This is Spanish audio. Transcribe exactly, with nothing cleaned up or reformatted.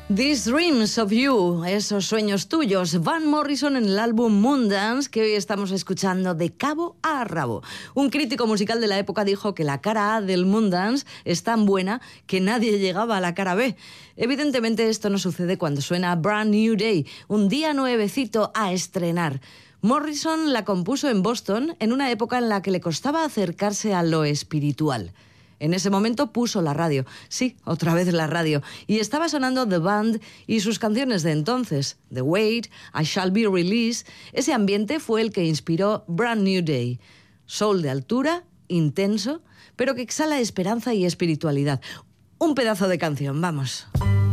These Dreams of You, esos sueños tuyos, Van Morrison en el álbum Moondance, que hoy estamos escuchando de cabo a rabo. Un crítico musical de la época dijo que la cara A del Moondance es tan buena que nadie llegaba a la cara B. Evidentemente esto no sucede cuando suena Brand New Day, un día nuevecito a estrenar. Morrison la compuso en Boston en una época en la que le costaba acercarse a lo espiritual. En ese momento puso la radio, sí, otra vez la radio, y estaba sonando The Band y sus canciones de entonces, The Wait, I Shall Be Released. Ese ambiente fue el que inspiró Brand New Day. Soul de altura, intenso, pero que exhala esperanza y espiritualidad. Un pedazo de canción, vamos.